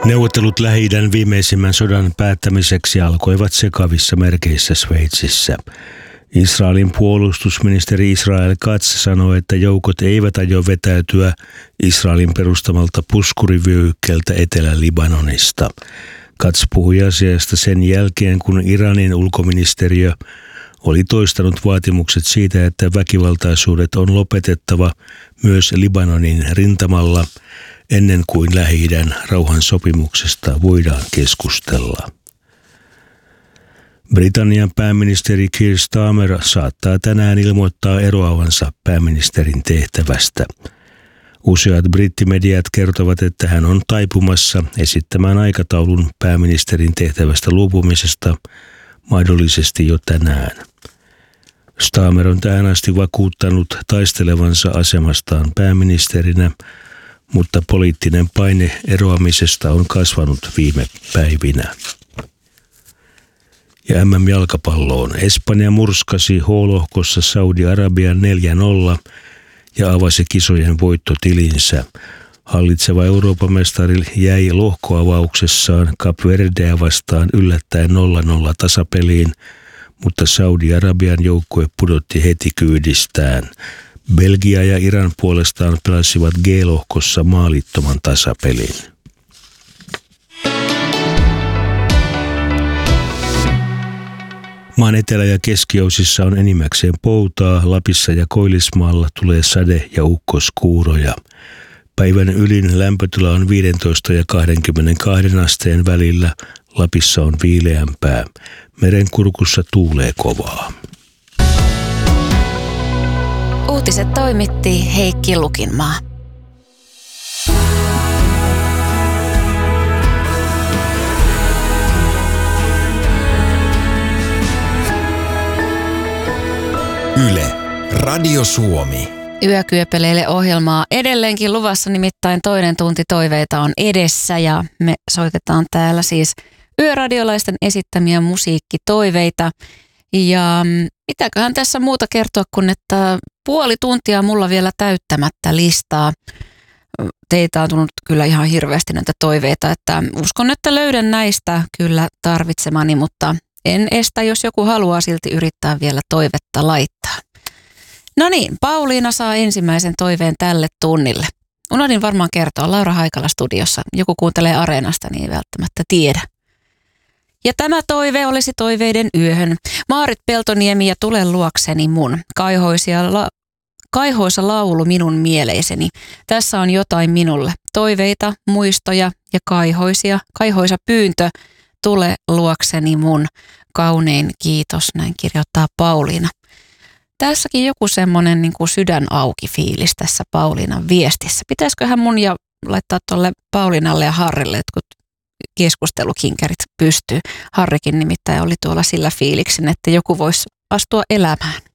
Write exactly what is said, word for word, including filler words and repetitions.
Neuvottelut Lähi-idän viimeisimmän sodan päättämiseksi alkoivat sekavissa merkeissä Sveitsissä. Israelin puolustusministeri Israel Katz sanoi, että joukot eivät aio vetäytyä Israelin perustamalta puskurivyöhykkeeltä Etelä-Libanonista. Katz puhui asiasta sen jälkeen, kun Iranin ulkoministeriö oli toistanut vaatimukset siitä, että väkivaltaisuudet on lopetettava myös Libanonin rintamalla ennen kuin Lähi-idän rauhansopimuksesta voidaan keskustella. Britannian pääministeri Keir Starmer saattaa tänään ilmoittaa eroavansa pääministerin tehtävästä. Useat brittimediat kertovat, että hän on taipumassa esittämään aikataulun pääministerin tehtävästä luopumisesta mahdollisesti jo tänään. Starmer on tähän asti vakuuttanut taistelevansa asemastaan pääministerinä, mutta poliittinen paine eroamisesta on kasvanut viime päivinä. Ja M M-jalkapalloon. Espanja murskasi H-lohkossa Saudi-Arabian neljä nolla ja avasi kisojen voittotilinsä. Hallitseva Euroopan mestari jäi lohkoavauksessaan Kap Verdeä vastaan yllättäen nolla nolla tasapeliin, mutta Saudi-Arabian joukkue pudotti heti kyydistään. Belgia ja Iran puolestaan pelasivat G-lohkossa maalittoman tasapelin. Maan etelä- ja keskiosissa on enimmäkseen poutaa, Lapissa ja Koillismaalla tulee sade- ja ukkoskuuroja. Päivän ylin lämpötila on viisitoista ja kaksikymmentäkaksi asteen välillä, Lapissa on viileämpää. Merenkurkussa tuulee kovaa. Uutiset toimitti Heikki Lukinmaa. Yle, Radio Suomi. Yökyöpeleille ohjelmaa edelleenkin luvassa, nimittäin toinen tunti toiveita on edessä ja me soitetaan täällä siis yöradiolaisten esittämiä musiikkitoiveita. Ja mitäköhän tässä muuta kertoa kuin, että puoli tuntia mulla vielä täyttämättä listaa. Teitä on tullut kyllä ihan hirveästi näitä toiveita, että uskon, että löydän näistä kyllä tarvitsemani, mutta en estä, jos joku haluaa silti yrittää vielä toivetta laittaa. No niin, Pauliina saa ensimmäisen toiveen tälle tunnille. Unohdin varmaan kertoa, Laura Haikala studiossa. Joku kuuntelee Areenasta, niin ei välttämättä tiedä. Ja tämä toive olisi toiveiden yöhön. Maarit Peltoniemi ja Tule luokseni mun. Kaihoisia la- kaihoisa laulu minun mieleiseni. Tässä on jotain minulle. Toiveita, muistoja ja kaihoisia. Kaihoisa pyyntö. Tule luokseni mun. Kaunein kiitos, näin kirjoittaa Pauliina. Tässäkin joku semmoinen niin kuin sydän auki fiilis tässä Pauliinan viestissä. Pitäisiköhän mun ja laittaa tuolle Pauliinalle ja Harrille jotkut keskustelukinkerit pystyy. Harrikin nimittäin oli tuolla sillä fiiliksin, että joku voisi astua elämään.